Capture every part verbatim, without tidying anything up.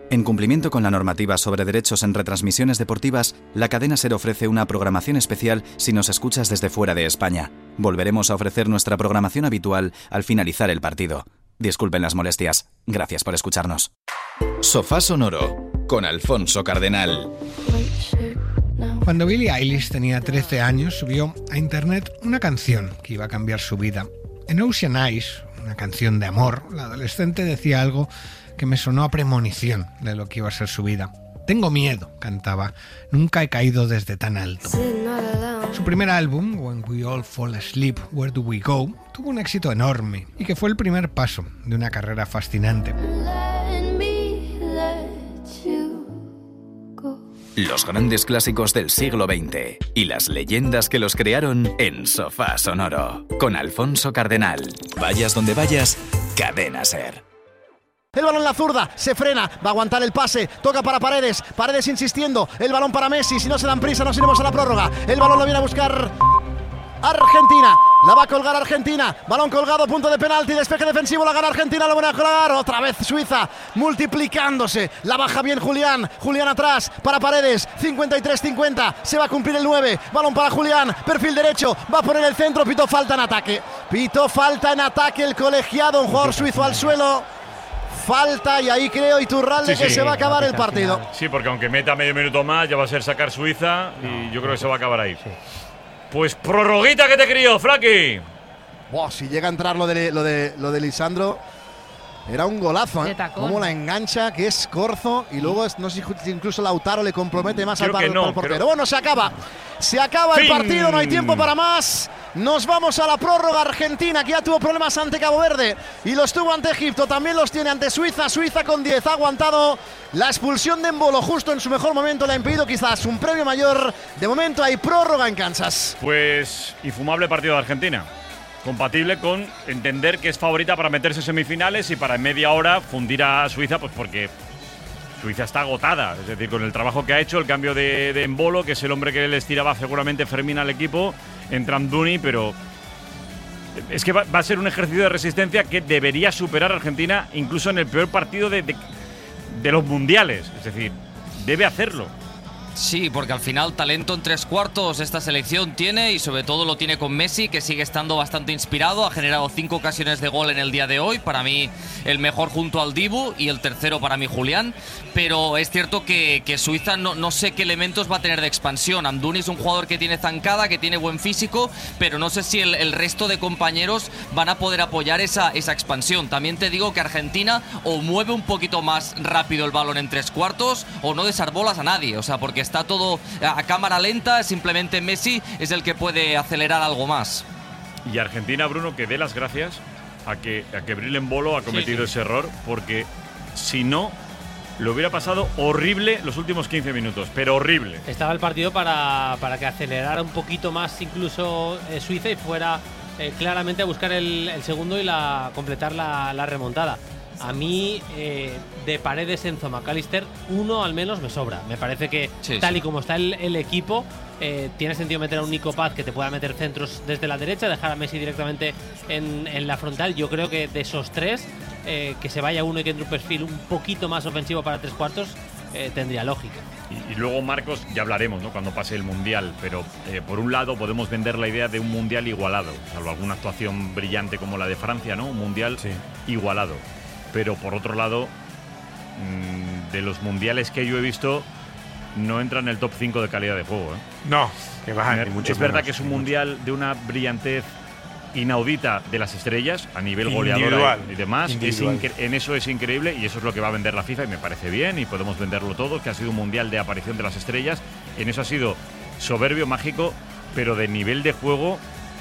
En cumplimiento con la normativa sobre derechos en retransmisiones deportivas, la cadena SER ofrece una programación especial si nos escuchas desde fuera de España. Volveremos a ofrecer nuestra programación habitual al finalizar el partido. Disculpen las molestias. Gracias por escucharnos. Sofá Sonoro con Alfonso Cardenal. Cuando Billie Eilish tenía trece años, subió a internet una canción que iba a cambiar su vida. En Ocean Eyes, una canción de amor, la adolescente decía algo que me sonó a premonición de lo que iba a ser su vida. Tengo miedo, cantaba. Nunca he caído desde tan alto. Su primer álbum, When We All Fall Asleep, Where Do We Go, tuvo un éxito enorme y que fue el primer paso de una carrera fascinante. Los grandes clásicos del siglo veinte y las leyendas que los crearon en Sofá Sonoro con Alfonso Cardenal. Vayas donde vayas, Cadena SER. El balón en la zurda, se frena, va a aguantar el pase, toca para Paredes, Paredes insistiendo, el balón para Messi, si no se dan prisa nos iremos a la prórroga, el balón lo viene a buscar Argentina, la va a colgar Argentina, balón colgado, punto de penalti, despeje defensivo, la gana Argentina, lo van a colgar, otra vez Suiza, multiplicándose, la baja bien Julián, Julián atrás, para Paredes, cincuenta y tres cincuenta, se va a cumplir el nueve, balón para Julián, perfil derecho, va a poner el centro, pitó falta en ataque, pitó falta en ataque el colegiado, un jugador suizo al suelo. Falta y ahí creo Iturralde sí, que sí, se va a acabar el partido. Final. Sí, porque aunque meta medio minuto más ya va a ser sacar Suiza no, y yo creo que se va a acabar ahí. Sí. Pues prorroguita que te crió, Flaki. Buah, si llega a entrar lo de, lo de, lo de Lisandro, era un golazo, ¿eh? Cómo la engancha, que es Corzo y luego no sé si incluso Lautaro le compromete más al, par, no, al portero. Pero bueno, se acaba. Se acaba fin. El partido, no hay tiempo para más. Nos vamos a la prórroga. Argentina, que ya tuvo problemas ante Cabo Verde y los tuvo ante Egipto, también los tiene ante Suiza. Suiza con diez, ha aguantado la expulsión de Embolo justo en su mejor momento, le ha impedido quizás un premio mayor. De momento hay prórroga en Kansas. Pues infumable partido de Argentina, compatible con entender que es favorita para meterse en semifinales y para en media hora fundir a Suiza, pues porque Suiza está agotada, es decir, con el trabajo que ha hecho, el cambio de, de Embolo, que es el hombre que les tiraba seguramente Fermín al equipo, entra Amdouni, pero es que va, va a ser un ejercicio de resistencia que debería superar a Argentina incluso en el peor partido de, de, de los mundiales, es decir, debe hacerlo. Sí, porque al final talento en tres cuartos esta selección tiene y sobre todo lo tiene con Messi, que sigue estando bastante inspirado, ha generado cinco ocasiones de gol en el día de hoy, para mí el mejor junto al Dibu y el tercero para mí Julián, pero es cierto que, que Suiza no, no sé qué elementos va a tener de expansión. Amdouni es un jugador que tiene zancada, que tiene buen físico, pero no sé si el, el resto de compañeros van a poder apoyar esa, esa expansión. También te digo que Argentina o mueve un poquito más rápido el balón en tres cuartos o no desarbolas a nadie, o sea, porque está todo a cámara lenta, simplemente Messi es el que puede acelerar algo más. Y Argentina, Bruno, que dé las gracias a que, a que Bril Embolo ha cometido sí, sí. ese error, porque si no, lo hubiera pasado horrible los últimos quince minutos, pero horrible. Estaba el partido para, para que acelerara un poquito más incluso eh, Suiza y fuera eh, claramente a buscar el, el segundo y la, completar la, la remontada. A mí, eh, de Paredes, Enzo, McAllister, uno al menos me sobra. Me parece que sí, tal y como está el, el equipo, eh, tiene sentido meter a un Nico Paz que te pueda meter centros desde la derecha, dejar a Messi directamente en, en la frontal. Yo creo que de esos tres, eh, que se vaya uno y que entre un perfil un poquito más ofensivo para tres cuartos, eh, tendría lógica. Y, y luego, Marcos, ya hablaremos, ¿no?, cuando pase el Mundial, pero eh, por un lado podemos vender la idea de un Mundial igualado, salvo alguna actuación brillante como la de Francia, ¿no? Un Mundial sí. igualado. Pero por otro lado, de los mundiales que yo he visto, no entra en el top cinco de calidad de juego, ¿eh? No, que va, ni mucho Es verdad menos, que es un mundial mucho. de una brillantez inaudita de las estrellas a nivel goleador y demás. Es en eso es increíble y eso es lo que va a vender la FIFA y me parece bien y podemos venderlo todo, que ha sido un mundial de aparición de las estrellas. En eso ha sido soberbio, mágico, pero de nivel de juego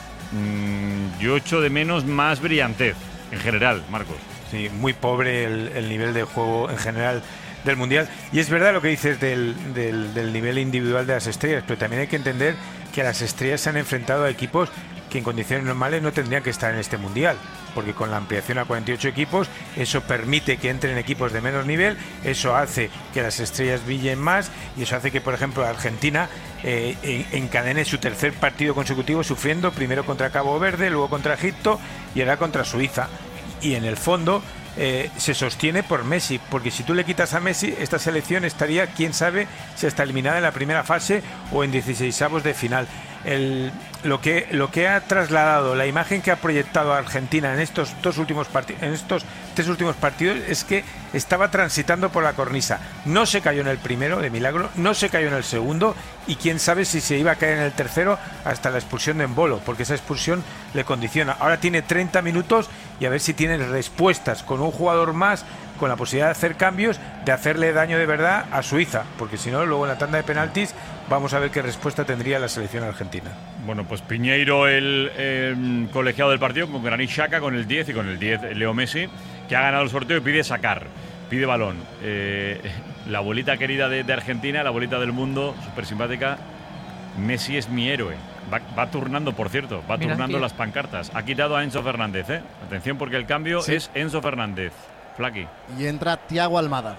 mmm, yo echo de menos más brillantez en general, Marcos. Sí, muy pobre el, el nivel de juego en general del Mundial. Y es verdad lo que dices del, del, del nivel individual de las estrellas, pero también hay que entender que las estrellas se han enfrentado a equipos que en condiciones normales no tendrían que estar en este Mundial, porque con la ampliación a cuarenta y ocho equipos, eso permite que entren equipos de menos nivel, eso hace que las estrellas brillen más y eso hace que, por ejemplo, Argentina eh, encadene su tercer partido consecutivo sufriendo, primero contra Cabo Verde, luego contra Egipto y ahora contra Suiza. Y en el fondo eh, se sostiene por Messi, porque si tú le quitas a Messi, esta selección estaría, quién sabe, si está eliminada en la primera fase o en dieciseisavos de final. El, lo que lo que ha trasladado, la imagen que ha proyectado a Argentina en estos dos últimos partidos, en estos tres últimos partidos, es que estaba transitando por la cornisa. No se cayó en el primero, de milagro, no se cayó en el segundo, y quién sabe si se iba a caer en el tercero hasta la expulsión de Embolo, porque esa expulsión le condiciona. Ahora tiene treinta minutos y a ver si tiene respuestas con un jugador más, con la posibilidad de hacer cambios, de hacerle daño de verdad a Suiza, porque si no, luego en la tanda de penaltis vamos a ver qué respuesta tendría la selección argentina. Bueno, pues Piñeiro, el eh, colegiado del partido, con Granit Xhaka con el diez y con el diez Leo Messi, que ha ganado el sorteo y pide sacar, pide balón. Eh, la abuelita querida de, de Argentina, la abuelita del mundo, súper simpática, Messi es mi héroe. Va, va turnando, por cierto, va Mira, turnando tío. las pancartas. Ha quitado a Enzo Fernández, ¿eh? Atención, porque el cambio Sí. es Enzo Fernández. Flaqui. Y entra Thiago Almada.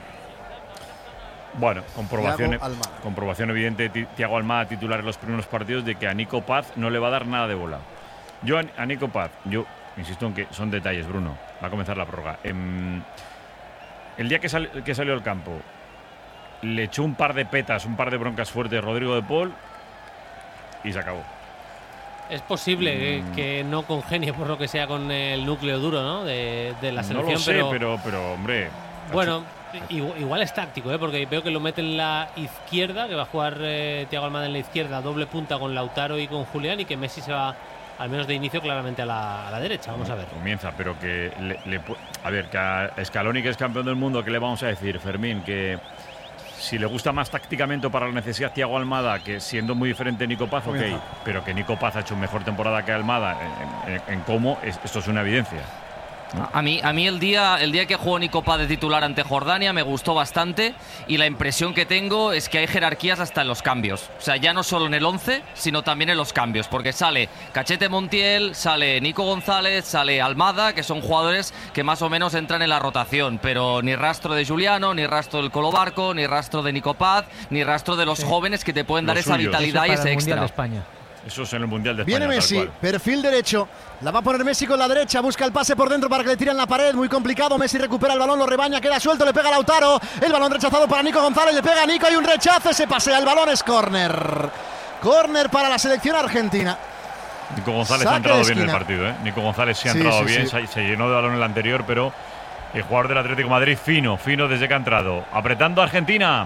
Bueno, comprobación, Thiago Almada. comprobación evidente de Ti- Thiago Almada, titular en los primeros partidos, de que a Nico Paz no le va a dar nada de bola. Yo a, a Nico Paz, yo insisto en que son detalles, Bruno. Va a comenzar la prórroga. Em, el día que, sal- que salió al campo, le echó un par de petas, un par de broncas fuertes Rodrigo de Paul y se acabó. Es posible que, que no congenie por lo que sea con el núcleo duro, ¿no? De, de la No selección, lo sé, pero, pero, pero, hombre. bueno, igual, igual es táctico, ¿eh? Porque veo que lo mete en la izquierda, que va a jugar eh, Thiago Almada en la izquierda, doble punta con Lautaro y con Julián, y que Messi se va, al menos de inicio, claramente a la, a la derecha. Vamos a ver. Comienza, pero que le, le pu- a ver, que a Scaloni, que es campeón del mundo, ¿qué le vamos a decir, Fermín? Que si le gusta más tácticamente para la necesidad Thiago Almada, que siendo muy diferente Nico Paz, ok, Comienza. pero que Nico Paz ha hecho mejor temporada que Almada en, en- en cómo, es- esto es una evidencia. A mí, a mí el día, el día que jugó Nico Paz de titular ante Jordania me gustó bastante, y la impresión que tengo es que hay jerarquías hasta en los cambios. O sea, ya no solo en el once, sino también en los cambios, porque sale Cachete Montiel, sale Nico González, sale Almada, que son jugadores que más o menos entran en la rotación, pero ni rastro de Juliano, ni rastro del Colo Barco, ni rastro de Nico Paz, ni rastro de los Sí. jóvenes que te pueden Los dar esa suyos. vitalidad y Eso para ese el Mundial de extra. España. Eso es en el Mundial de España. Viene tal Messi, cual. perfil derecho. La va a poner Messi con la derecha. Busca el pase por dentro para que le tiren la pared. Muy complicado. Messi recupera el balón, lo rebaña, queda suelto, le pega a Lautaro. El balón rechazado para Nico González. Le pega a Nico, hay un rechazo. Se pasea el balón, es córner. Córner para la selección argentina. Nico González Saque ha entrado de bien en el esquina. partido, ¿eh? Nico González sí ha Sí, entrado sí, bien, sí. Se, se llenó de balón el anterior, pero el jugador del Atlético de Madrid fino, fino desde que ha entrado. Apretando a Argentina.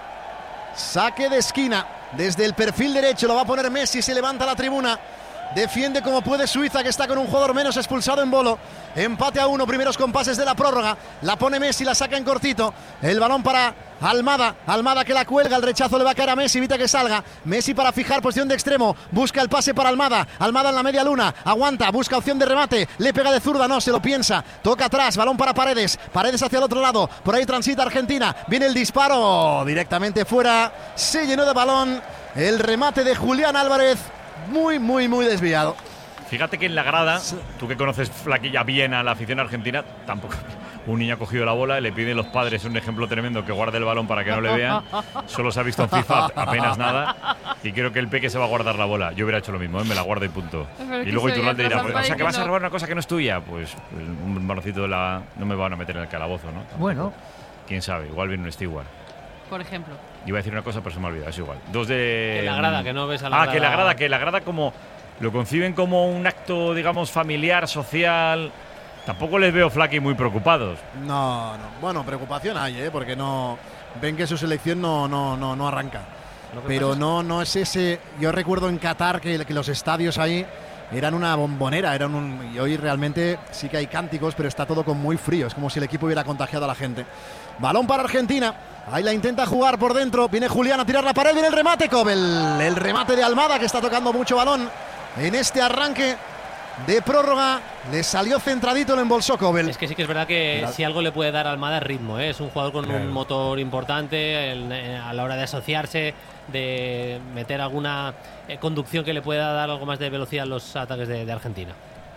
Saque de esquina. Desde el perfil derecho lo va a poner Messi. Se levanta la tribuna. Defiende como puede Suiza, que está con un jugador menos, expulsado en Bolo. Empate a uno, primeros compases de la prórroga. La pone Messi, la saca en cortito. El balón para Almada. Almada que la cuelga, el rechazo le va a caer a Messi, evita que salga. Messi para fijar posición de extremo. Busca el pase para Almada. Almada en la media luna. Aguanta, busca opción de remate. Le pega de zurda, no, se lo piensa. Toca atrás, balón para Paredes. Paredes hacia el otro lado. Por ahí transita Argentina. Viene el disparo. Directamente fuera. Se llenó de balón. El remate de Julián Álvarez. Muy, muy, muy desviado. Fíjate que en la grada, tú que conoces flaquilla bien a la afición argentina, tampoco. Un niño ha cogido la bola, le piden los padres un ejemplo tremendo, que guarde el balón para que no le vean. Solo se ha visto en FIFA apenas nada. Y creo que el peque se va a guardar la bola. Yo hubiera hecho lo mismo, ¿eh? Me la guardo y punto. Pero es Y que luego se Iturralde oye dirá, atrás pues, o sea, que vas a diciendo- robar una cosa que no es tuya. Pues, pues un baloncito de la. No me van a meter en el calabozo, ¿no? Bueno, Quién sabe, igual viene un steward. Por ejemplo. Iba a decir una cosa, pero se me ha olvidado, es igual. Dos de. En la grada, que no ves a la Ah, grada. que la grada, que la grada como. Lo conciben como un acto, digamos, familiar, social. Tampoco les veo Flaky muy preocupados. No, no. Bueno, preocupación hay, ¿eh? Porque no ven que su selección no, no, no, no arranca. Lo que Pero pasa es- no, no es ese. Yo recuerdo en Qatar que, que los estadios ahí eran una bombonera, eran un, y hoy realmente sí que hay cánticos, pero está todo con muy frío. Es como si el equipo hubiera contagiado a la gente. Balón para Argentina. Ahí la intenta jugar por dentro. Viene Julián a tirar la pared. Viene el remate, Kobel. El remate de Almada, que está tocando mucho balón en este arranque de prórroga. Le salió centradito, lo embolsó Kobel. Es que sí que es verdad que Claro. si algo le puede dar a Almada es ritmo, ¿eh? Es un jugador con Claro. un motor importante el- eh, a la hora de asociarse, de meter alguna eh, conducción que le pueda dar algo más de velocidad a los ataques de, de Argentina.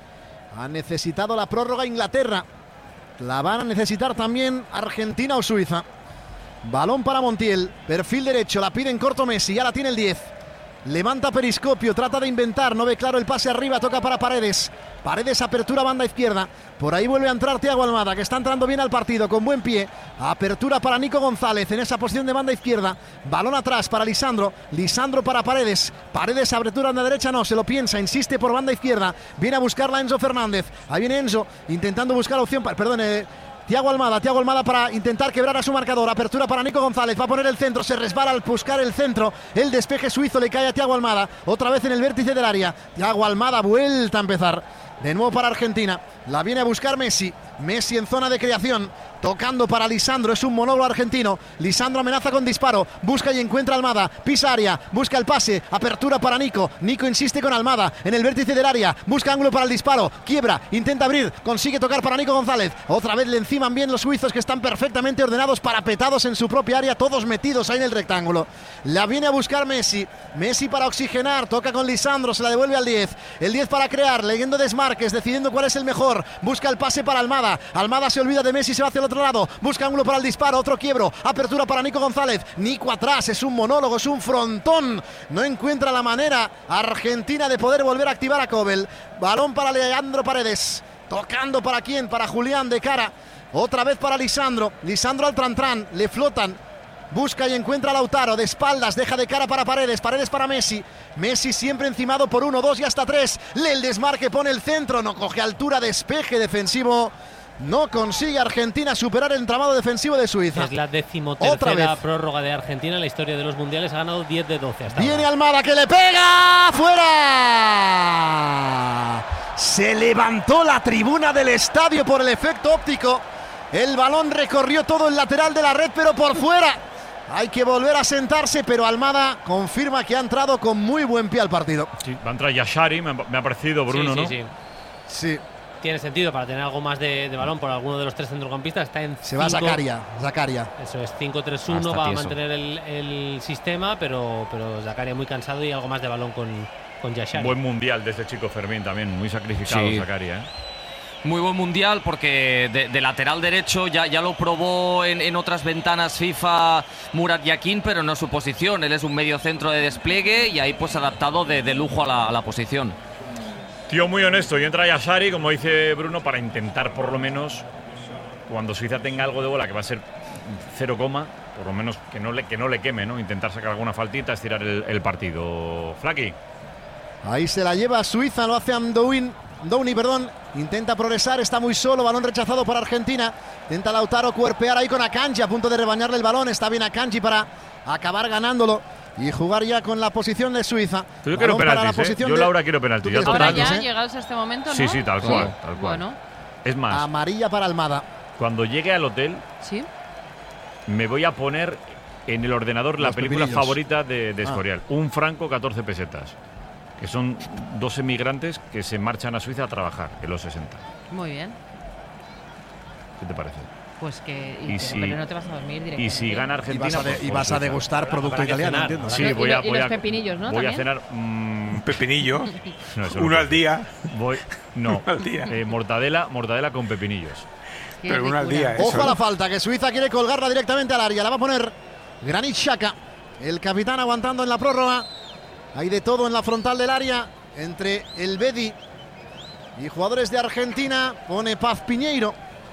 Ha necesitado la prórroga Inglaterra. La van a necesitar también Argentina o Suiza. Balón para Montiel. Perfil derecho. La pide en corto Messi. Ya la tiene el diez. Levanta periscopio, trata de inventar, no ve claro el pase arriba, toca para Paredes. Paredes, apertura banda izquierda. Por ahí vuelve a entrar Thiago Almada, que está entrando bien al partido, con buen pie. Apertura para Nico González en esa posición de banda izquierda. Balón atrás para Lisandro. Lisandro para Paredes. Paredes, apertura en la derecha, no, se lo piensa, insiste por banda izquierda. Viene a buscarla Enzo Fernández. Ahí viene Enzo, intentando buscar opción, para, perdón, eh, Thiago Almada, Thiago Almada para intentar quebrar a su marcador. Apertura para Nico González, va a poner el centro, se resbala al buscar el centro. El despeje suizo le cae a Thiago Almada, otra vez en el vértice del área. Thiago Almada, vuelta a empezar. De nuevo para Argentina, la viene a buscar Messi. Messi en zona de creación, tocando para Lisandro, es un monólogo argentino. Lisandro amenaza con disparo, busca y encuentra a Almada, pisa área, busca el pase, apertura para Nico. Nico insiste con Almada en el vértice del área, busca ángulo para el disparo, quiebra, intenta abrir, consigue tocar para Nico González. Otra vez le enciman bien los suizos, que están perfectamente ordenados, parapetados en su propia área, todos metidos ahí en el rectángulo. La viene a buscar Messi, Messi para oxigenar, toca con Lisandro, se la devuelve al diez. El diez para crear, leyendo desmarques, decidiendo cuál es el mejor, busca el pase para Almada. Almada se olvida de Messi, se va hacia el otro lado, busca ángulo para el disparo, otro quiebro, apertura para Nico González. Nico atrás, es un monólogo, es un frontón, no encuentra la manera Argentina de poder volver a activar a Kobel. Balón para Leandro Paredes, tocando para quién, para Julián de cara, otra vez para Lisandro. Lisandro al Trantrán, le flotan, busca y encuentra a Lautaro, de espaldas, deja de cara para Paredes, Paredes para Messi. Messi siempre encimado por uno, dos y hasta tres. Le el desmarque, pone el centro, no coge altura, despeje defensivo. No consigue Argentina superar el entramado defensivo de Suiza. Es la decimotercera prórroga de Argentina en la historia de los mundiales. Ha ganado diez de doce hasta Viene ahora. Almada, que le pega. ¡Fuera! Se levantó la tribuna del estadio por el efecto óptico. El balón recorrió todo el lateral de la red, pero por fuera. Hay que volver a sentarse, pero Almada confirma que ha entrado con muy buen pie al partido. Sí, va a entrar Yashari, me ha, me ha parecido, Bruno, sí, ¿no? Sí, sí. Sí. Tiene sentido para tener algo más de, de balón por alguno de los tres centrocampistas. Está en Se va Zakaria, Zakaria. Eso es, cinco tres uno, va a mantener el, el sistema, pero, pero Zakaria muy cansado y algo más de balón con, con Yashari. Buen mundial de este chico Fermín también, muy sacrificado Sí. Zakaria, ¿eh? Muy buen mundial porque de, de lateral derecho ya, ya lo probó en, en otras ventanas FIFA Murat Yakin, pero no su posición. Él es un medio centro de despliegue y ahí pues adaptado de, de lujo a la, a la posición. Tío muy honesto, y entra Yashari, como dice Bruno, para intentar por lo menos, cuando Suiza tenga algo de bola, que va a ser cero coma, por lo menos que no le, que no le queme, ¿no? Intentar sacar alguna faltita, estirar el, el partido. Flaky. Ahí se la lleva Suiza, lo hace Amdouni, Downey, perdón. Intenta progresar, está muy solo, balón rechazado por Argentina. Intenta Lautaro cuerpear ahí con Akanji, a punto de rebañarle el balón. Está bien Akanji para acabar ganándolo y jugar ya con la posición de Suiza. Yo quiero penaltis, ¿eh? Yo, de... Laura, quiero penaltis. Ya Ahora total, ya, ¿eh? llegados a este momento, ¿no? Sí, sí, tal cual, tal cual. Bueno. Es más, amarilla para Almada. Cuando llegue al hotel, Sí. me voy a poner en el ordenador la Los película pepinillos. favorita de, de Ah. Escorial. Un franco, catorce pesetas. Que son dos emigrantes que se marchan a Suiza a trabajar en los sesenta. Muy bien. ¿Qué te parece? Pues que. Y Y, si- pero no te vas a dormir directamente. Y si gana Y Argentina, vas a, de- pues, y por vas a Suiza. degustar producto habrá que italiano, cenar, entiendo. Sí, Y voy lo- a, y voy los a, pepinillos, ¿no? voy a También. cenar. mm, Un pepinillo, no, eso uno no. al día. Voy, no, Uno al día. eh, mortadela, mortadela con pepinillos. Qué pero uno al ricura. día, ¿eh? Ojo a la falta, que Suiza quiere colgarla directamente al área. La va a poner Granit Xhaka, el capitán aguantando en la prórroga. Hay de todo en la frontal del área entre el Bedi y jugadores de Argentina. Pone Paz Piñeiro.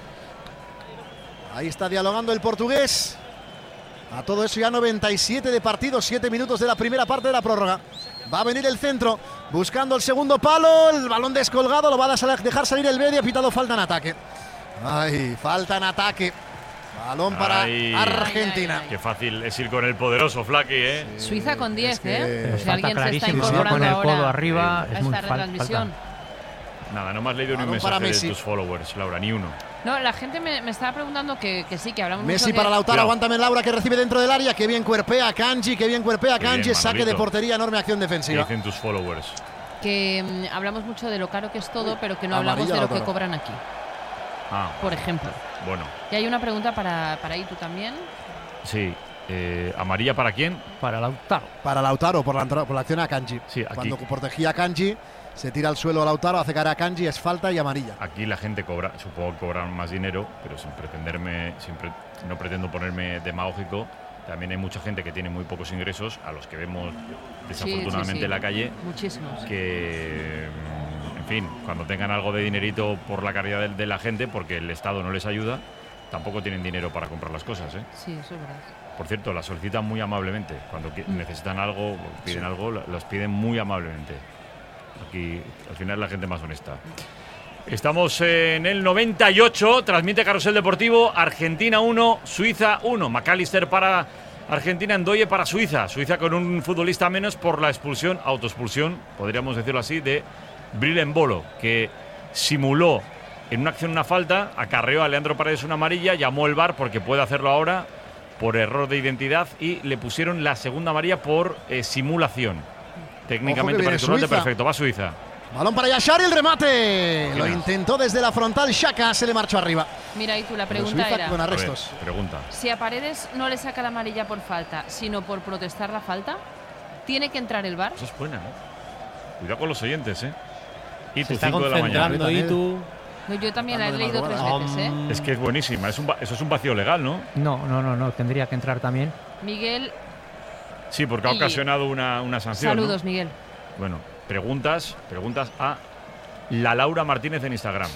Ahí está dialogando el portugués. A todo eso ya noventa y siete de partido, siete minutos de la primera parte de la prórroga. Va a venir el centro, buscando el segundo palo. El balón descolgado, lo va a dejar salir el Bedi. Ha pitado falta en ataque. Ay, falta en ataque. Balón para Ay. Argentina. Ay, ay, Qué fácil es ir con el poderoso Flaky, ¿eh? Suiza con diez, es que- ¿eh? Pero Si falta alguien se está clarísimo, ¿no? incorporando Con el ahora codo arriba, a es muy esta fal- retransmisión. Nada, no me has leído ni un Balón para mensaje de Messi. tus followers, Laura, ni uno. No, la gente me, me estaba preguntando que, que sí, que hablamos Messi mucho para de, Lautaro, Cuidado. aguántame Laura, que recibe dentro del área. Que bien cuerpea Kanji, que bien cuerpea Qué bien, Kanji. Saque de Manolito. portería, enorme acción ¿Qué defensiva. dicen tus followers? que mm, hablamos mucho de lo caro que es todo, pero que no hablamos Amarilla de lo que Lautaro. cobran aquí, Ah, por ejemplo. bueno, Y hay una pregunta para, para Itu también. sí. Eh, ¿Amarilla para quién? Para Lautaro. Para Lautaro, por la, entra- por la acción a Kanji. Sí, aquí. Cuando protegía a Kanji, se tira al suelo a Lautaro, hace caer a Kanji, es falta y amarilla. Aquí la gente cobra, supongo que cobran más dinero, pero sin pretenderme, sin pre- no pretendo ponerme demagógico. también hay mucha gente que tiene muy pocos ingresos, a los que vemos desafortunadamente sí, sí, sí. en la calle. Muchísimos. Que, en fin, cuando tengan algo de dinerito por la caridad de, de la gente, porque el Estado no les ayuda, tampoco tienen dinero para comprar las cosas, ¿eh? Sí, eso es verdad. Por cierto, las solicitan muy amablemente. Cuando mm. necesitan algo, piden sí. algo, las piden muy amablemente. Aquí, al final, la gente más honesta. Estamos en el noventa y ocho, transmite Carrusel Deportivo, Argentina uno, Suiza uno. McAllister para Argentina, Ndoye para Suiza. Suiza con un futbolista menos por la expulsión, autoexpulsión, podríamos decirlo así, de Bril Embolo, que simuló en una acción una falta, acarreó a Leandro Paredes una amarilla, llamó el V A R porque puede hacerlo ahora por error de identidad y le pusieron la segunda amarilla por eh, simulación. Técnicamente parece perfecto, va Suiza. Balón para Yashar y el remate. Lo intentó desde la frontal, Xhaka se le marchó arriba. Mira, y tú la pregunta era, con arrestos. Ver, pregunta. Si a Paredes no le saca la amarilla por falta, sino por protestar la falta, ¿tiene que entrar el V A R? Eso es buena, ¿eh? Cuidado con los oyentes, ¿eh? Y tu cinco de la mañana. Y tú... No, yo también la he leído tres veces, ¿eh? Es que es buenísima, es un, eso es un vacío legal, ¿no? No, no, no, no, tendría que entrar también. Miguel. Sí, porque ha ocasionado una, una sanción. Saludos, ¿no? Miguel. Bueno, preguntas, preguntas a la Laura Martínez en Instagram.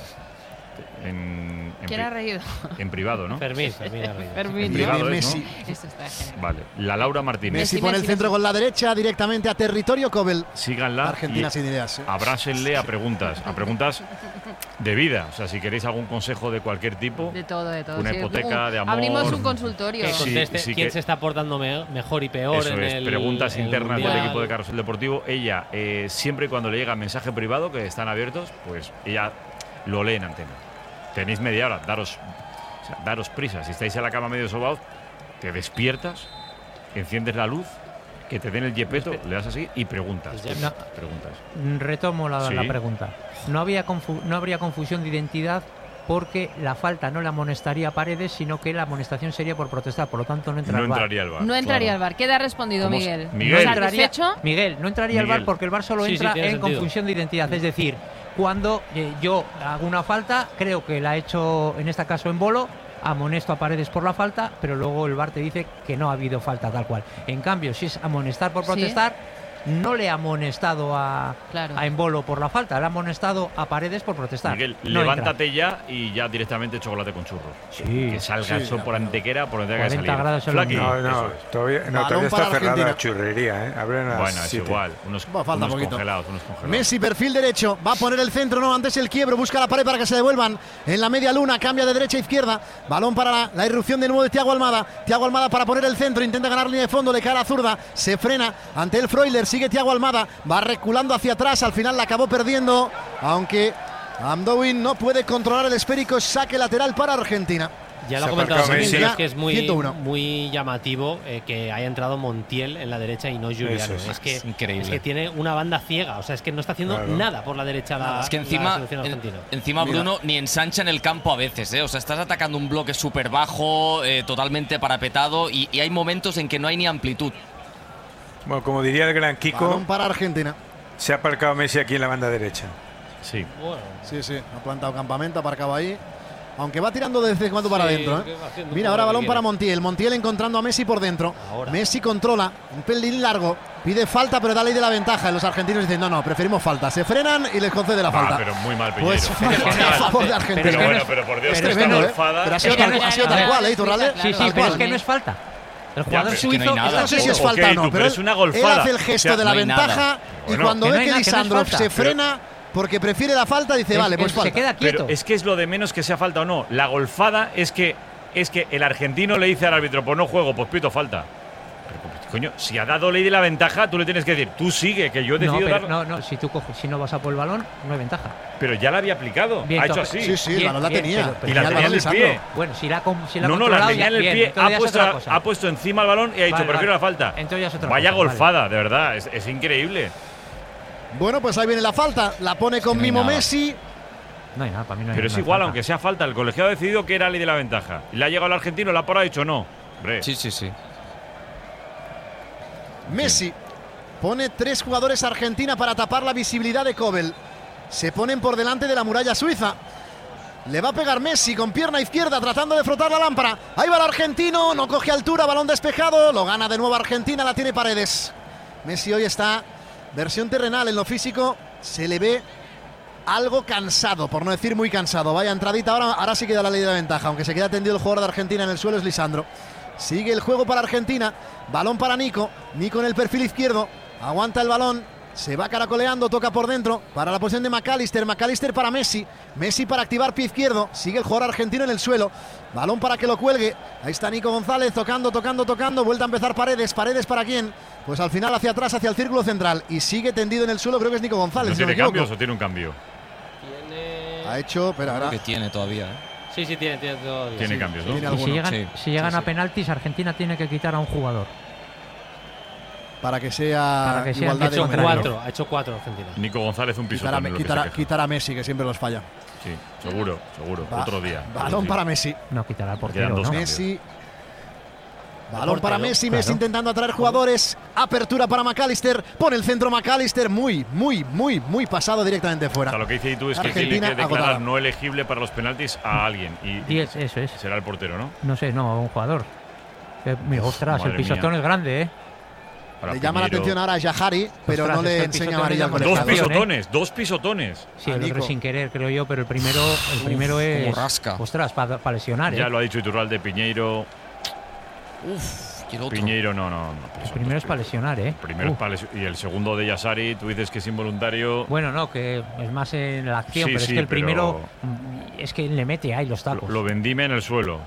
En, en ¿Quién ha reído? En privado, ¿no? Fermín, Fermín ha reído. Fermín, en privado ¿no? es, ¿no? Esto está genial. Vale, la Laura Martínez. Messi, Messi pone Messi, el centro Messi. Con la derecha directamente a territorio Cobel. Síganla. Argentina sin ideas. ¿eh? Abrásenle a preguntas, a preguntas de vida. O sea, si queréis algún consejo de cualquier tipo. De todo, de todo. Una sí, hipoteca un, de amor. Abrimos un consultorio. Que conteste sí, sí quién que, se está portando me, mejor y peor eso en es, el preguntas el internas mundial. del equipo de Carrusel Deportivo. Ella, eh, siempre y cuando le llega mensaje privado, que están abiertos, pues ella lo lee en antena. Tenéis media hora, daros, o sea, daros prisa. Si estáis en la cama medio sobaos, te despiertas, enciendes la luz, que te den el yepeto, le das así y preguntas. No, preguntas. Retomo la, ¿Sí? la pregunta. No, había confu no habría confusión de identidad porque la falta no le amonestaría a Paredes, sino que la amonestación sería por protestar, por lo tanto no, entra no al bar. entraría al V A R. No entraría claro. al V A R. ¿Qué ha respondido Miguel? Miguel. No entraría, ¿Satisfecho? Miguel, no entraría Miguel. al V A R porque el V A R solo sí, entra sí, en sentido. confusión de identidad, es decir, cuando eh, yo hago una falta, creo que la he hecho en este caso Embolo, amonesto a Paredes por la falta, pero luego el V A R te dice que no ha habido falta tal cual. En cambio, si es amonestar por protestar, ¿sí? No le ha amonestado a, claro. a Embolo por la falta, le ha amonestado a Paredes por protestar. Miguel, no levántate entra. ya y ya directamente chocolate con churros. Sí. Que salga sí, el sol por Antequera, por donde tenga que salir. Grados Flaqui. No, no, todavía, no, todavía está cerrada la churrería, ¿eh? Abren a las Bueno, es siete. igual. Unos, Va, unos congelados, unos congelados. Messi, perfil derecho, va a poner el centro, no, antes el quiebro, busca la pared para que se devuelvan en la media luna, cambia de derecha a izquierda, balón para la, la irrupción de nuevo de Thiago Almada, Thiago Almada para poner el centro, intenta ganar línea de fondo, le cae a la zurda, se frena ante el Freuler, sigue Thiago Almada, va reculando hacia atrás, al final la acabó perdiendo, aunque Amdoin no puede controlar el esférico, saque lateral para Argentina. Ya lo ha comentado Messi, es que es muy, muy llamativo eh, que haya entrado Montiel en la derecha y no Giuliano. Es, es que es increíble. Es que tiene una banda ciega, o sea, es que no está haciendo claro. nada por la derecha la, es que encima, la selección argentina. En, encima Bruno Mira. ni ensancha en el campo a veces, ¿eh? O sea, estás atacando un bloque súper bajo, eh, totalmente parapetado y, y hay momentos en que no hay ni amplitud. Bueno, como diría el gran Kiko, balón para Argentina. Se ha aparcado Messi aquí en la banda derecha. Sí. Bueno. Sí, sí, ha plantado campamento, aparcado ahí. Aunque va tirando desde vez cuando para sí, adentro. ¿eh? Mira, ahora balón para Montiel. Montiel encontrando a Messi por dentro. Ahora. Messi controla, un pelín largo. Pide falta, pero da ley de la ventaja. Los argentinos dicen, no, no, preferimos falta. Se frenan y les concede la falta. Ah, pero muy mal, Piñero. Pues a favor de Argentina. Pero bueno, pero por Dios, es tremendo, ¿eh? Pero ha sido tal, ha sido tal cual, ¿eh, Iturralde? Sí, sí, pero es que no es falta. El jugador ya, suizo, es que no, no sé si es falta okay, o no, tú, pero es una golfada. Él hace el gesto o sea, de la no ventaja y bueno, cuando que ve no que na, Lisandrov que no se falta, frena porque prefiere la falta, dice, es, vale, pues es, falta. Se queda quieto. Pero es que es lo de menos que sea falta o no. La golfada es que es que el argentino le dice al árbitro, pues no juego, pues pito falta. Pero, coño, si ha dado ley de la ventaja, tú le tienes que decir, tú sigue, que yo he decidido no, pero, dar. No, no, si tú coges, si no vas a por el balón, no hay ventaja. Pero ya la había aplicado. Bien, ha hecho entonces, así. Sí, sí, bien, el balón la bien, tenía. pero, pero y la tenía en el pie. Bueno, si la, si la no, no, la tenía en el bien, pie. Ha puesto, ha, ha puesto encima el balón y ha dicho, vale, prefiero vale. la falta. Entonces ya es otra Vaya cosa, golfada, vale. de verdad. Es, es increíble. Bueno, pues ahí viene la falta. La pone con no Mimo nada. Messi. No hay nada, para mí no hay Pero es no hay igual, falta. aunque sea falta. El colegiado ha decidido que era ley de la ventaja. Y le ha llegado el argentino, la porra ha dicho no. Hombre. Sí, sí, sí. Messi pone tres jugadores Argentina para tapar la visibilidad de Kobel. Se ponen por delante de la muralla suiza. Le va a pegar Messi con pierna izquierda tratando de frotar la lámpara. Ahí va el argentino, no coge altura, balón despejado. Lo gana de nuevo Argentina, la tiene Paredes. Messi hoy está versión terrenal en lo físico. Se le ve algo cansado, por no decir muy cansado. Vaya entradita, ahora, ahora sí queda la ley de la ventaja. Aunque se queda tendido el jugador de Argentina en el suelo, es Lisandro. Sigue el juego para Argentina. Balón para Nico. Nico en el perfil izquierdo. Aguanta el balón. Se va caracoleando, toca por dentro para la posición de McAllister. McAllister para Messi. Messi para activar pie izquierdo. Sigue el jugador argentino en el suelo. Balón para que lo cuelgue. Ahí está Nico González tocando, tocando, tocando. Vuelta a empezar Paredes. ¿Paredes para quién? Pues al final hacia atrás, hacia el círculo central. Y sigue tendido en el suelo, creo que es Nico González. ¿No tiene si no cambios o tiene un cambio? Tiene... Ha hecho, pero ahora... Que tiene todavía, ¿eh? Sí, sí, tiene, tiene todavía. Tiene sí. cambios, ¿no? Tiene Y alguno. si llegan, Sí. si llegan Sí, a sí. penaltis, Argentina tiene que quitar a un jugador. Para que sea Para que sea igualdad Ha de hecho número, ¿no? cuatro, ha hecho cuatro Argentina. Nico González un piso. Quitar a, quitar, a, quitar a Messi, que siempre los falla. Sí, seguro, seguro. Va- Otro día. Balón Sí. para Messi. No quitará al Quedan portero, dos ¿no? cambios. Messi. Balón para portero, Messi, claro. Messi intentando atraer jugadores. Apertura para McAllister. Pone el centro McAllister. Muy, muy, muy, muy pasado directamente O fuera. sea, lo que dice tú es que Argentina tiene que declarar agotada. no elegible para los penaltis a alguien. Y Diez, eso es. será el portero, ¿no? No sé, no, un jugador. Eh, mira, ostras, madre el pisotón mía. es grande, ¿eh? Para Le llama la Piñeiro. atención ahora a Yahari, pero Ostras, no le es que el enseña pisotón amarilla al le llama la Dos colegiado. atención. pisotones, dos pisotones. Sí, A el otro Nico. sin querer, creo yo, pero el primero, el primero es. como rasca. Ostras, para lesionar, ¿eh? Ya lo ha dicho Iturralde, Piñeiro. Uf, quiero otro. Piñeiro, no, no. no El primero es para lesionar, ¿eh? El primero Uh. es para lesión- y el segundo de Yasari, tú dices que es involuntario. Bueno, no, que es más en la acción, Sí, pero sí, es que el pero- primero mm, es que le mete ahí los lo, tacos. lo vendime en el suelo.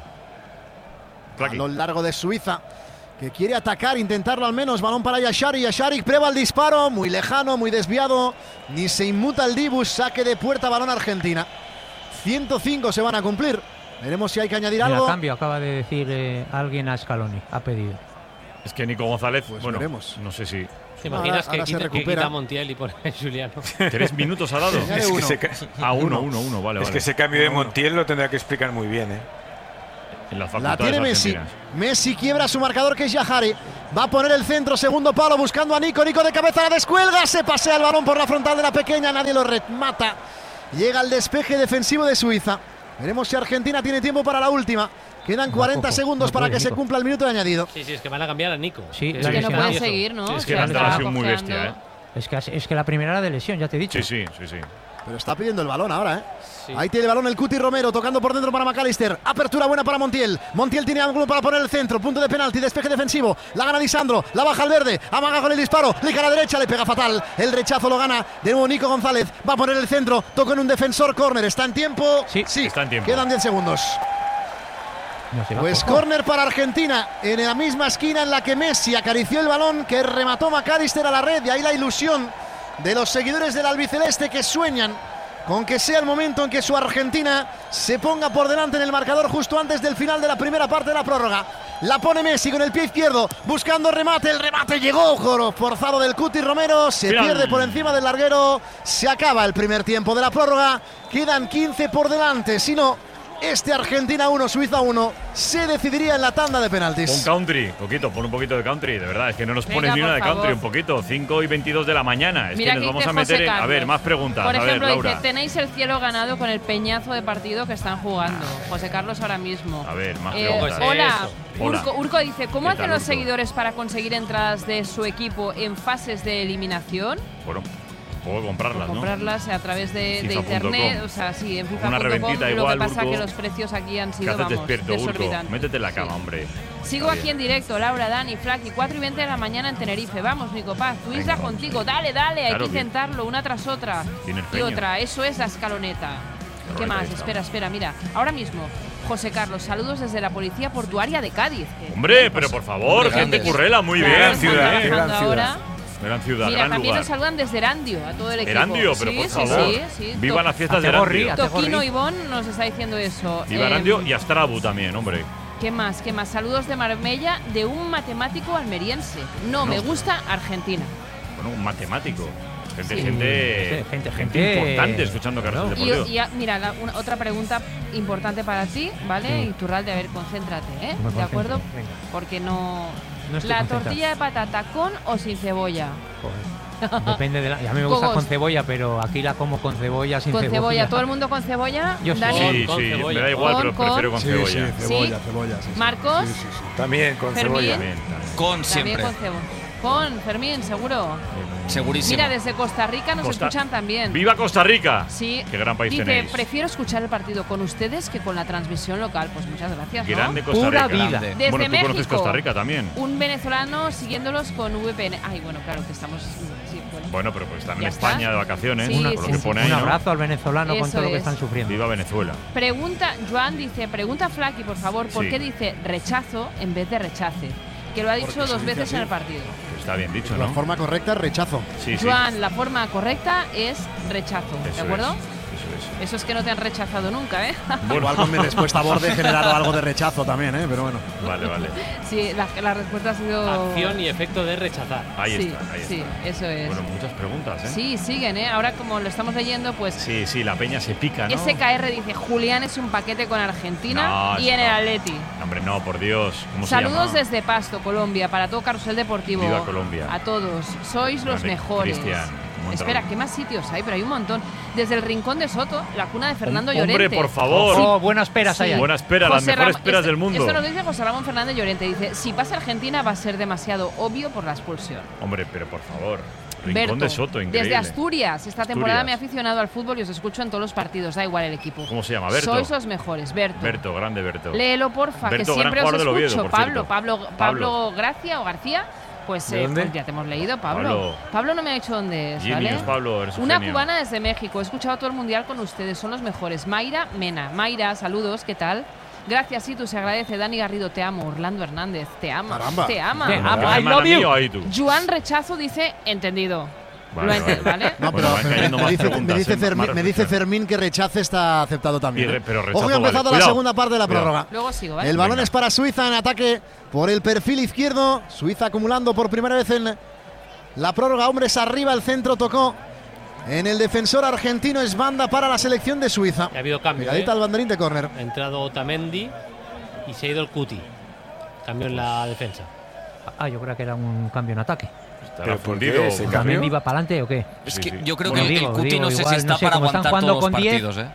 A lo largo de Suiza, que quiere atacar, intentarlo al menos. Balón para Yashari. Yashari prueba el disparo, muy lejano, muy desviado. Ni se inmuta el Dibus. Saque de puerta, balón Argentina. ciento cinco se van a cumplir. Veremos si hay que añadir Mira, algo. cambio, acaba de decir eh, alguien a Scaloni, ha pedido. Es que Nico González, Pues bueno, veremos. no sé si. ¿Te imaginas Ahora- ahora que, se quita, que recupera. quita a Montiel y pone a Juliano? ¿Tres minutos ha dado? Añade Es que, uno. ese, ca- Ah, uno, uno, uno, vale, es vale. que ese cambio de Montiel lo tendrá que explicar muy bien, ¿eh? En las La facultades tiene Messi. argentinas. Messi quiebra su marcador, que es Yahari. Va a poner el centro, segundo palo, buscando a Nico. Nico de cabeza, la descuelga. Se pasea el balón por la frontal de la pequeña. Nadie lo remata. Llega el despeje defensivo de Suiza. Veremos si Argentina tiene tiempo para la última. Quedan No, cuarenta poco. segundos No para puede, que se Nico. cumpla el minuto de añadido. Sí, sí, es que van a cambiar a Nico. Sí, Que la es Que no lesionado. puede maravilloso. seguir, ¿no? Sí, es Se que la está entrada ha sido muy cojeando. bestia, ¿eh? Es que, es que la primera era de lesión, ya te he dicho. Sí, sí, sí, sí. Pero está pidiendo el balón ahora, ¿eh? Sí. Ahí tiene el balón el Cuti Romero, tocando por dentro para McAllister. Apertura buena para Montiel. Montiel tiene ángulo para poner el centro. Punto de penalti, despeje defensivo. La gana Lisandro, la baja al verde. Amaga con el disparo. Le cae a la derecha, le pega fatal. El rechazo lo gana de nuevo Nico González. Va a poner el centro. Toca en un defensor, córner. ¿Está en tiempo? Sí. Está en tiempo. Quedan diez segundos. No se va Pues poco. córner para Argentina, en la misma esquina en la que Messi acarició el balón que remató McAllister a la red. Y ahí la ilusión de los seguidores del albiceleste, que sueñan con que sea el momento en que su Argentina se ponga por delante en el marcador justo antes del final de la primera parte de la prórroga. La pone Messi con el pie izquierdo, buscando remate. El remate llegó, joro, forzado del Cuti Romero. Se Final. pierde por encima del larguero. Se acaba el primer tiempo de la prórroga. Quedan quince por delante. Si no, este Argentina uno, Suiza uno se decidiría en la tanda de Pon penaltis. country, poquito, pon un poquito de country, de verdad. Es que no nos Venga, pones ni por una de favor. country, un poquito. cinco y veintidós de la mañana. Es Mira que nos que vamos dice a meter José en. A ver, Carlos. más preguntas. Por a ver, ejemplo, Laura. dice, tenéis el cielo ganado con el peñazo de partido que están jugando. José Carlos ahora mismo. A ver, más Eh, preguntas. Pues hola. eso. Hola. Urco, Urco dice, ¿cómo ¿Qué hacen tal, los Urco? seguidores para conseguir entradas de su equipo en fases de eliminación? Bueno, puedo comprarlas, ¿no? Comprarlas a través de, de FIFA punto com. internet, o sea, sí, en FIFA Una punto com. reventita Lo igual, que pasa Urco. que los precios aquí han ¿Qué sido, haces vamos, despierto, Urco? desorbitantes. Métete en la cama, Sí. hombre. Sigo Está aquí bien. en directo, Laura, Dani, Flaky, cuatro y veinte de la mañana en Tenerife. Vamos, Nico Paz, tu isla vamos. contigo. Dale, dale, hay Claro que que- intentarlo, una tras otra. Tiene el Y feño. otra, eso es la escaloneta. ¿Qué Escaloneta, más? ahí está. Espera, espera, mira. Ahora mismo, José Carlos, saludos desde la Policía Portuaria de Cádiz. Que- Hombre, pero por favor, Grande. gente currela, muy Claro, bien. están ciudad, trabajando gran ciudad. ahora. Gran ciudad, Mira, gran también lugar. nos saludan desde Erandio, a todo el equipo. Erandio, pero Sí, por sí, favor. sí, sí. Viva To- las fiestas de Ategorri, Erandio. Ategorri. Toquino Ivón nos está diciendo eso. Viva Eh, Erandio y Astrabu también, hombre. ¿Qué más? ¿Qué más? Saludos de Marbella de un matemático almeriense. No, me gusta Argentina. Bueno, un matemático. Gente, Sí, gente, sí, gente, gente, importante escuchando claro. cartas Y, deportivas. y a- mira, la- una- otra pregunta importante para ti, ¿vale? Sí. Iturralde, a ver, concéntrate, ¿eh? Me ¿De concentro, acuerdo? venga. Porque no... No estoy ¿La concentrado. tortilla de patata con o sin cebolla? Joder. Depende de la. Y a mí me gusta Cogos. con cebolla, pero aquí la como con cebolla sin Con cebolla. cebolla. ¿Todo el mundo con cebolla? Yo sí. Dani. Sí, Con sí, cebolla. me da igual, Con, pero con. prefiero con Sí, cebolla. sí, cebolla, ¿Sí? cebolla, sí, sí. Marcos. Sí, sí, sí. También con Fermín. cebolla. También, también. Con También siempre. con cebolla. Con Fermín, seguro. Segurísimo. Mira, desde Costa Rica nos Costa- escuchan también. ¡Viva Costa Rica! Sí. Qué gran país Dice, tenéis. prefiero escuchar el partido con ustedes que con la transmisión local. Pues muchas gracias, ¿no? Grande Costa Pura Rica. vida. Desde Bueno, tú conoces México. Costa Rica también. Un venezolano siguiéndolos con V P N. Ay, bueno, claro que estamos. Sí, bueno. Bueno, pero pues están en Ya está. España de vacaciones, Sí, por sí, lo que sí. pone Un ahí, ¿no? abrazo al venezolano con Eso todo lo que es. están sufriendo. Viva Venezuela. Pregunta, Joan dice, pregunta a Flaky, por favor, ¿por Sí. qué dice rechazo en vez de rechace? Que lo ha dicho Porque se dos dice veces así. en el partido. Pues está bien dicho, La ¿no? forma correcta es rechazo. Sí, sí. Joan, la forma correcta es rechazo, Eso ¿de acuerdo? es, eso es. Eso es que no te han rechazado nunca, ¿eh? Igual con mi respuesta a borde he generado algo de rechazo también, ¿eh? Pero bueno. Vale, vale. Sí, la, la respuesta ha sido… Acción y efecto de rechazar. Ahí sí, está, ahí sí, está. eso es. Bueno, muchas preguntas, ¿eh? Sí, siguen, ¿eh? Ahora como lo estamos leyendo, pues Sí, sí, la peña se pica, ¿no? S K R dice, Julián es un paquete con Argentina No, y eso en el no. Atleti. Hombre, no, por Dios. ¿Cómo se Saludos llama? desde Pasto, Colombia, para todo Carrusel Deportivo. Viva Colombia. A todos. Sois los Grande mejores. Cristian, un montón. Espera, ¿qué más sitios hay? Pero hay un montón. Desde el Rincón de Soto, la cuna de Fernando Hombre, Llorente. por favor. Oh, buenas peras Sí. hay ahí. Buena espera, las José mejores Ram- esperas este- del mundo. Esto nos dice José Ramón Fernández Llorente. Dice, si pasa Argentina va a ser demasiado obvio por la expulsión. Hombre, pero por favor. Rincón Berto, de Soto, increíble. desde Asturias, esta temporada Asturias. me he aficionado al fútbol y os escucho en todos los partidos, da igual el equipo. ¿Cómo se llama? Berto. Sois los mejores, Berto. Berto, grande Berto. Léelo, porfa, Berto, que siempre gran os jugador del Oviedo, escucho. por Pablo, cierto. Pablo, Pablo. Pablo Gracia o García. Pues, ¿De eh, dónde? pues ya te hemos leído, Pablo. Pablo. Pablo no me ha dicho dónde es, ¿vale? Genius, Pablo, eres un Una genio. cubana desde México. He escuchado todo el mundial con ustedes. Son los mejores. Mayra Mena. Mayra, saludos. ¿Qué tal? Gracias, sí, tú se agradece. Dani Garrido, te amo. Orlando Hernández, te ama. Caramba. Te ama. Te Bueno, amo. qué I hermana love you. mío ahí tú. Joan Rechazo dice, entendido. Vale, Lo ente- vale. ¿vale? No, Bueno, pero van cayendo me, más dice, preguntas, me, dice ¿eh? Más Fermín, me dice reflexión. Fermín que rechace está aceptado también. Y re- ¿eh? pero rechazo Ojo que ha vale. empezado la Cuidado. segunda parte de la Cuidado. prórroga. Luego sigo, ¿vale? El balón Venga. es para Suiza en ataque por el perfil izquierdo. Suiza acumulando por primera vez en la prórroga. Hombres arriba, el centro tocó en el defensor argentino. Es banda para la selección de Suiza. Ha habido cambio. Pegadita ¿eh? al banderín de córner. Ha entrado Otamendi y se ha ido el Cuti. Cambio en la defensa. Ah, yo creo que era un cambio en ataque. Estará ¿Pero por qué fundido. ese cambio? ¿También iba para adelante o qué? Es Sí, que sí. yo creo Bueno, que digo, el Cuti digo, no sé si igual, está no sé, para como están aguantar jugando todos los con diez. partidos, ¿eh?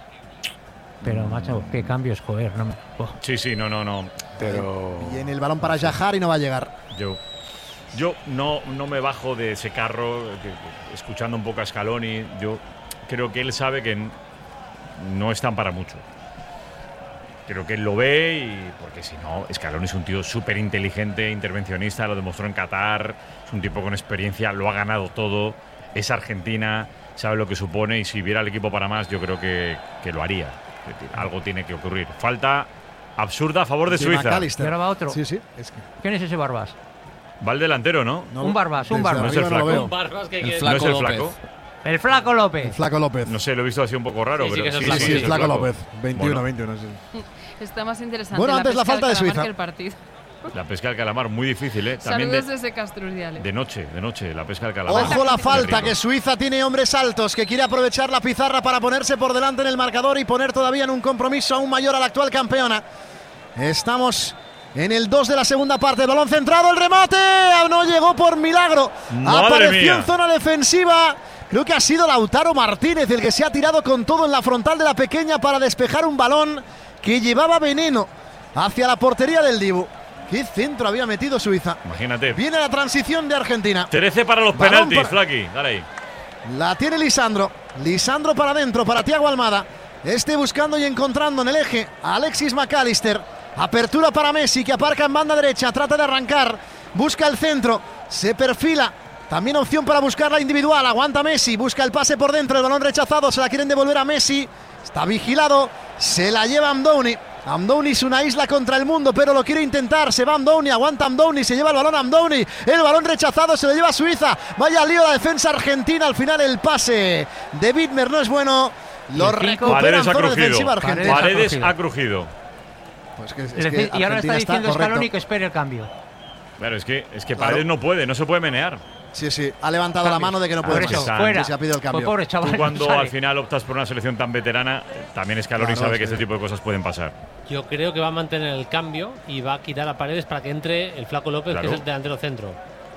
Pero, macho, qué cambios, joder. No me... oh. Sí, sí, no, no, no. Pero. Y en el balón para Yahar y no va a llegar. Yo, yo no, no me bajo de ese carro, que- que- escuchando un poco a Scaloni. Yo creo que él sabe que n- no están para mucho. Creo que él lo ve y porque si no, Scaloni es un tío súper inteligente, intervencionista, lo demostró en Qatar, es un tipo con experiencia, lo ha ganado todo, es Argentina, sabe lo que supone y si viera el equipo para más yo creo que, que lo haría. Es decir, algo tiene que ocurrir. Falta absurda a favor de De Suiza. McAllister. Y ahora va otro. Sí, sí. Es que ¿Quién es ese Barbas? Va el delantero, ¿no? no- Un Barbas, un desde Barbas. No es el arriba no lo flaco. veo. Barbas que El quiere- flaco ¿No es el López. flaco? El Flaco El López. Flaco López. No sé, lo he visto así un poco raro, Sí, sí pero que es el Sí, flaco, sí, sí, el sí, Flaco flaco. López. veintiuno, Bueno, veintiuno. Sí. Está más interesante Bueno, la antes la pesca falta del de calamar Suiza. que el partido. La pesca del calamar, muy difícil, ¿eh? También de, Saludos desde Castrurdiales. de noche, de noche, la pesca del calamar. Ojo la Qué falta, rico. que Suiza tiene hombres altos, que quiere aprovechar la pizarra para ponerse por delante en el marcador y poner todavía en un compromiso aún mayor a la actual campeona. Estamos en el dos de la segunda parte, balón centrado, el remate, no llegó por milagro. ¡Madre Apareció mía! en zona defensiva. Creo que ha sido Lautaro Martínez el que se ha tirado con todo en la frontal de la pequeña para despejar un balón que llevaba veneno hacia la portería del Dibu. ¿Qué centro había metido Suiza? Imagínate. Viene la transición de Argentina. trece para los Balón penaltis, para- Flaky. Dale ahí. La tiene Lisandro. Lisandro para adentro, para Thiago Almada. Este buscando y encontrando en el eje a Alexis McAllister. Apertura para Messi, que aparca en banda derecha. Trata de arrancar. Busca el centro. Se perfila. También opción para buscar la individual. Aguanta Messi. Busca el pase por dentro. El balón rechazado. Se la quieren devolver a Messi. Está vigilado. Se la lleva Amdouni. Amdouni es una isla contra el mundo, pero lo quiere intentar. Se va Amdouni, aguanta Amdouni, se lleva el balón Amdouni. El balón rechazado, se lo lleva Suiza. Vaya lío la defensa argentina. Al final el pase de Widmer no es bueno. Lo Y el cinco. recupera en Paredes ha zona crujido. defensiva argentina. Paredes crujido. ha crujido. Pues que- es Es que decir, y ahora Argentina está diciendo correcto. Scaloni que espere el cambio. Claro, es que, es que Claro. Paredes no puede, no se puede menear. Sí, sí, ha levantado la Cambios. mano de que no Por puede eso, más. fuera. Que se ha pedido el cambio. Pues pobre chaval, Tú no cuando sale. al final optas por una selección tan veterana, también Scaloni Claro, sabe que sí. este tipo de cosas pueden pasar. Yo creo que va a mantener el cambio y va a quitar a Paredes para que entre el Flaco López, Claro. que es el delantero centro.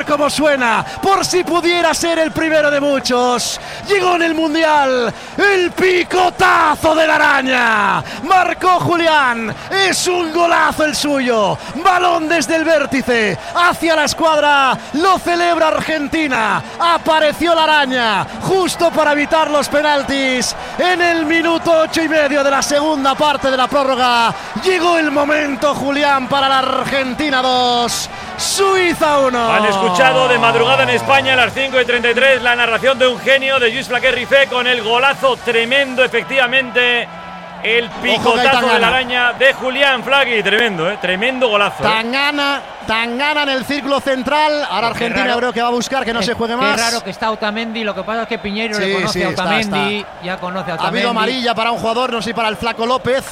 ver cómo suena, por si pudiera ser el primero de muchos. Llegó en el Mundial el picotazo de la araña. Marcó Julián, es un golazo el suyo. Balón desde el vértice hacia la escuadra, lo celebra Argentina. Apareció la araña justo para evitar los penaltis en el minuto ocho y medio de la segunda parte de la prórroga. Llegó el momento, Julián, para la Argentina dos, Suiza uno. Han escuchado de madrugada en España a las cinco y treinta y tres la narración de un genio de Lluís Flaquer-Rifé con el golazo tremendo, efectivamente. El picotazo de la araña de Julián Flaqui. Tremendo, ¿eh? Tremendo golazo. Tangana, ¿eh? Tangana en el círculo central. Ahora Argentina raro, creo que va a buscar que no es, se juegue más. Es raro que está Otamendi. Lo que pasa es que Piñeiro sí, le conoce sí, a Otamendi. está, está. Ya conoce a Otamendi. Ha habido amarilla para un jugador, no sé si para el Flaco López.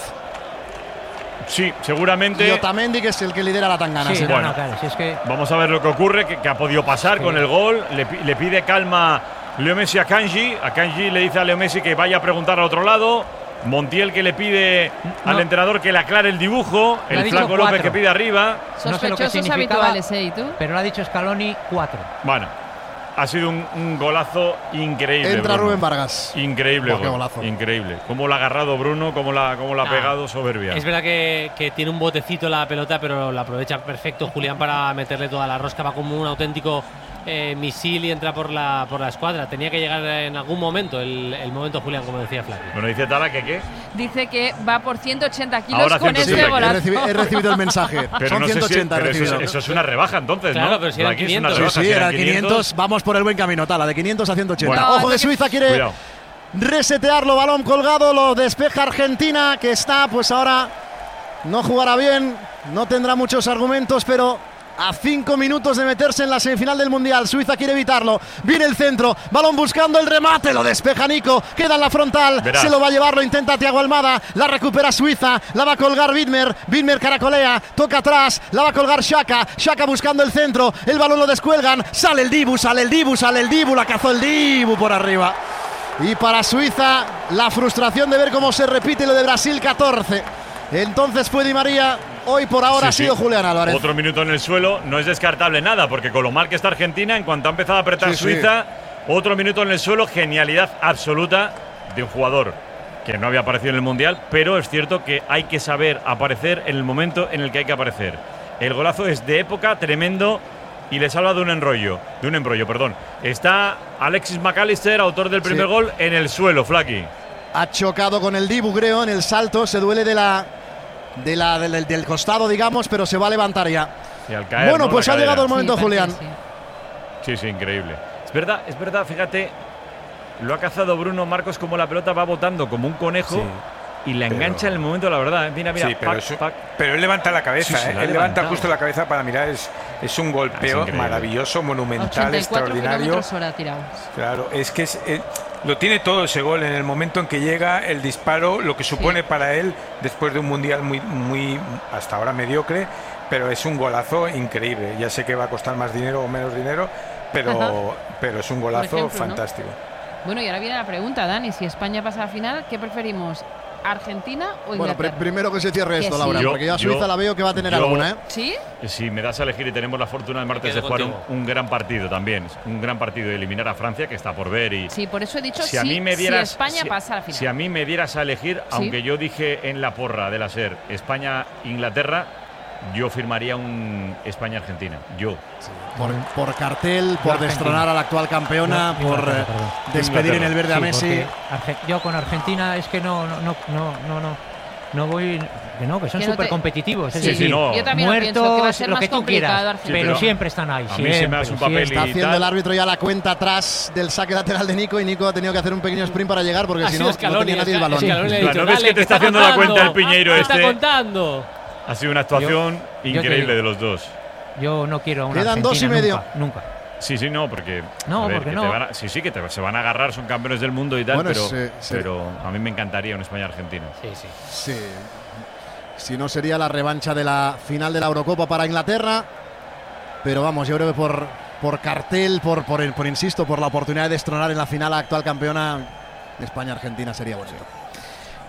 Sí, seguramente. Y Otamendi, que es el que lidera la Tangana. Sí, sí. no, Bueno, no, claro, si es que... Vamos a ver lo que ocurre, que, que ha podido pasar sí. con el gol. Le, le pide calma Leo Messi a Kanji. A Kanji le dice a Leo Messi que vaya a preguntar al otro lado. Montiel que le pide no. al entrenador que le aclare el dibujo. El Flaco López que pide arriba. Sospechosos no sé habituales, ¿eh? ¿Y tú? Pero lo ha dicho Scaloni, cuatro. Bueno, ha sido un, un golazo increíble. Entra Bruno. Rubén Vargas. Increíble, oh, qué golazo. Increíble. Cómo la ha agarrado Bruno, cómo la, cómo la ha nah. pegado, soberbia. Es verdad que, que tiene un botecito la pelota, pero la aprovecha perfecto Julián para meterle toda la rosca. Va como un auténtico eh, misil y entra por la, por la escuadra. Tenía que llegar en algún momento el, el momento Julián, como decía Flaco. Bueno, dice Tala que qué. Dice que va por ciento ochenta kilos Ahora con ciento ochenta este golazo. He, recibi he recibido el mensaje. Pero Son no ciento ochenta sé si, pero recibido. Eso, eso es una rebaja entonces, claro, ¿no? pero si eran Aquí quinientos. Es una rebaja, Sí, si era eran quinientos. Vamos por el buen camino, Tala. De quinientos a ciento ochenta. Bueno. Ojo No, que Suiza quiere Cuidado. resetearlo. Balón colgado. Lo despeja Argentina, que está, pues ahora no jugará bien. No tendrá muchos argumentos, pero a cinco minutos de meterse en la semifinal del Mundial. Suiza quiere evitarlo. Viene el centro. Balón buscando el remate. Lo despeja Nico. Queda en la frontal. Verás. Se lo va a llevar. Lo intenta Thiago Almada. La recupera Suiza. La va a colgar Widmer. Widmer caracolea. Toca atrás. La va a colgar Xhaka. Xhaka buscando el centro. El balón lo descuelgan. Sale el Dibu. Sale el Dibu. Sale el Dibu. La cazó el Dibu por arriba. Y para Suiza, la frustración de ver cómo se repite lo de Brasil catorce. Entonces fue Di María. Hoy por ahora Sí, ha sido sí. Julián Álvarez. Otro minuto en el suelo, no es descartable nada, porque con lo mal que está Argentina, en cuanto ha empezado a apretar Sí, sí. Suiza, otro minuto en el suelo, genialidad absoluta de un jugador que no había aparecido en el Mundial, pero es cierto que hay que saber aparecer en el momento en el que hay que aparecer. El golazo es de época, tremendo, y le salva de un enrollo, de un embrollo, perdón. Está Alexis McAllister, autor del primer Sí. gol, en el suelo, Flaqui. Ha chocado con el Dibu, creo, en el salto. Se duele de la, de la, del, del costado, digamos, pero se va a levantar ya. Y al caer, Bueno, ¿no? pues La ha cadera. llegado el momento, Sí, Julián. parece, sí. Sí, sí, increíble. Es verdad, es verdad, fíjate, lo ha cazado Bruno Marcos como la pelota va botando como un conejo Sí, y la pero- engancha en el momento, la verdad. ¿eh? Mira, mira, Sí, pero, pac, eso- pac. pero él levanta la cabeza, Sí, sí, ¿eh? la ha Él levanta levantado. justo la cabeza para mirar. Es, es un golpeo Es increíble. maravilloso, monumental, ochenta y cuatro extraordinario. kilómetros hora tirado. Claro, es que es, eh, lo tiene todo ese gol en el momento en que llega el disparo, lo que supone Sí. para él después de un mundial muy, muy hasta ahora mediocre, pero es un golazo increíble. Ya sé que va a costar más dinero o menos dinero, pero, Ajá. pero es un golazo ejemplo, ¿no? fantástico. Bueno, y ahora viene la pregunta, Dani. Si España pasa a la final, ¿qué preferimos? ¿Argentina o Bueno, Inglaterra? pr primero que se cierre Que esto, sí. Laura, Yo- porque yo a yo- Suiza la veo que va a tener yo- alguna, ¿eh? ¿Sí? Si me das a elegir y tenemos la fortuna el martes de Quedo jugar un, contigo. un gran partido también, un gran partido de eliminar a Francia, que está por ver. Y Sí, por eso he dicho si sí, a mí me si dieras, España si- pasa a la final. si a mí me dieras a elegir, Sí. aunque yo dije en la porra de la SER España-Inglaterra, yo firmaría un España-Argentina. Yo. Por, por cartel, por Argentina. destronar a la actual campeona, No, por Inglaterra, eh, perdón. despedir en el verde a Sí, Messi. porque Arge- yo con Argentina es que no, no, no, no, no, no, no voy, que no, que son Que no te- súper competitivos. Es Sí, decir, sí, no. Yo también lo pienso, que va a muertos, ser lo más que tú complicado quieras, Argentina. pero pero siempre están ahí. a mí se me hace un siempre, papel Está y haciendo tal. el árbitro ya la cuenta atrás del saque lateral de Nico, y Nico ha tenido que hacer un pequeño sprint para llegar, porque Ha si sido no, no Scaloni, tenía nadie el balón. Scaloni le ha Claro, dicho, ¿no ves "Dale, que te está está haciendo la cuenta contando, el Piñeiro ¿qué este? está contando? Ha sido una actuación Yo- yo te increíble digo. de los dos. Yo no quiero a una Quedan dos y Argentina medio. Nunca, nunca. Sí, sí, no, porque. No, a ver, porque que no. te van a- sí, sí, que te- se van a agarrar, son campeones del mundo y tal, Bueno, pero, es, eh, sí. pero a mí me encantaría un España-Argentina. Sí, sí. Sí. Si no, sería la revancha de la final de la Eurocopa para Inglaterra. Pero vamos, yo creo que por, por cartel, por, por, por insisto, por la oportunidad de destronar en la final a la actual campeona, España-Argentina sería bonito.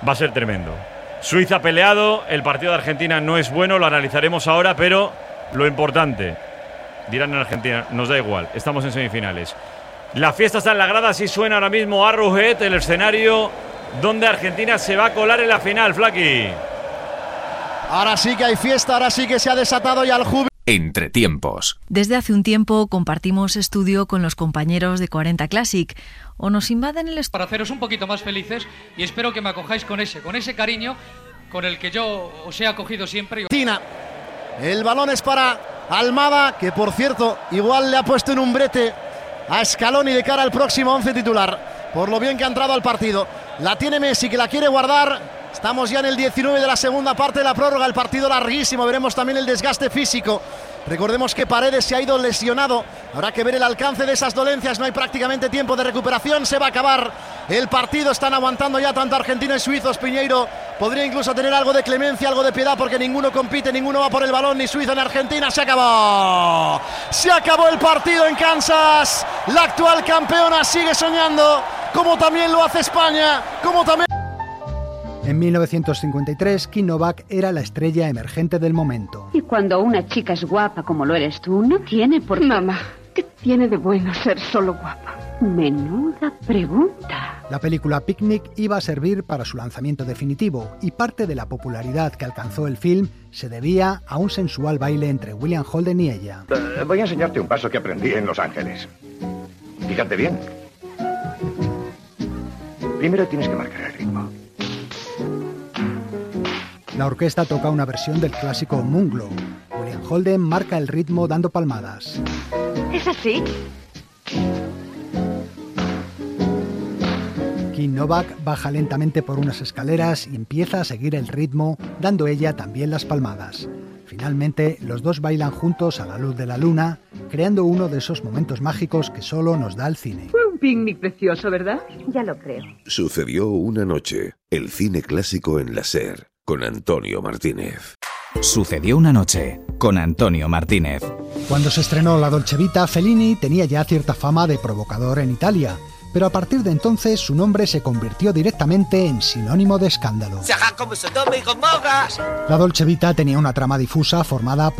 va a ser tremendo. Suiza peleado, el partido de Argentina no es bueno, lo analizaremos ahora, pero lo importante, dirán en Argentina, nos da igual, estamos en semifinales. La fiesta está en la grada, así suena ahora mismo Arrowhead, el escenario donde Argentina se va a colar en la final, Flaky. Ahora sí que hay fiesta, ahora sí que se ha desatado ya el júbilo. Entretiempos. Desde hace un tiempo compartimos estudio con los compañeros de cuarenta Classic. O nos invaden el estudio para haceros un poquito más felices, y espero que me acojáis con ese, con ese cariño con el que yo os he acogido siempre. El balón es para Almada, que por cierto igual le ha puesto en un brete a Scaloni de cara al próximo once titular, por lo bien que ha entrado al partido. La tiene Messi, que la quiere guardar. Estamos ya en el diecinueve de la segunda parte de la prórroga, el partido larguísimo, veremos también el desgaste físico. Recordemos que Paredes se ha ido lesionado, habrá que ver el alcance de esas dolencias, no hay prácticamente tiempo de recuperación, se va a acabar el partido, están aguantando ya tanto argentinos y suizos. Piñeiro podría incluso tener algo de clemencia, algo de piedad, porque ninguno compite, ninguno va por el balón, ni Suiza ni Argentina. Se acabó, se acabó el partido en Kansas, la actual campeona sigue soñando, como también lo hace España, como también... En mil novecientos cincuenta y tres, Kim Novak era la estrella emergente del momento. Y cuando una chica es guapa como lo eres tú, no tiene por qué... Mamá, ¿qué tiene de bueno ser solo guapa? Menuda pregunta. La película Picnic iba a servir para su lanzamiento definitivo, y parte de la popularidad que alcanzó el film se debía a un sensual baile entre William Holden y ella. Uh, voy a enseñarte un paso que aprendí en Los Ángeles. Fíjate bien. Primero tienes que marcar el ritmo. La orquesta toca una versión del clásico Moonglow. William Holden marca el ritmo dando palmadas. ¿Es así? Kim Novak baja lentamente por unas escaleras y empieza a seguir el ritmo, dando ella también las palmadas. Finalmente, los dos bailan juntos a la luz de la luna, creando uno de esos momentos mágicos que solo nos da el cine. Fue un picnic precioso, ¿verdad? Ya lo creo. Sucedió una noche, el cine clásico en la SER, con Antonio Martínez. Sucedió una noche, con Antonio Martínez. Cuando se estrenó La Dolce Vita, Fellini tenía ya cierta fama de provocador en Italia, pero a partir de entonces su nombre se convirtió directamente en sinónimo de escándalo. La Dolce Vita tenía una trama difusa formada por